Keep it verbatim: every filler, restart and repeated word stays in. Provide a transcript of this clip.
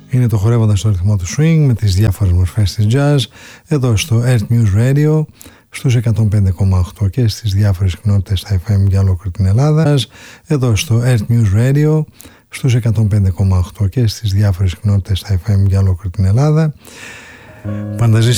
Είναι το χορεύοντας στο ρυθμό του swing με τις διάφορες μορφές της jazz εδώ στο Earth News Radio στους εκατόν πέντε κόμμα οκτώ και στις διάφορες συχνότητες στα εφ εμ για ολόκληρη την Ελλάδα. Εδώ στο Earth News Radio στους εκατόν πέντε κόμμα οκτώ και στις διάφορες συχνότητες στα εφ εμ για ολόκληρη την Ελλάδα. Πανταζή